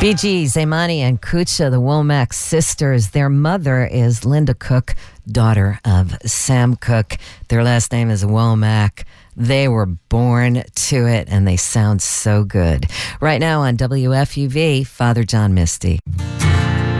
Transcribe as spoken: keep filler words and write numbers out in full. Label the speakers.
Speaker 1: Bee Gees, Imani and Kucha, the Womack sisters. Their mother is Linda Cook, daughter of Sam Cooke. Their last name is Womack. They were born to it, and they sound so good. Right now on W F U V, Father John Misty.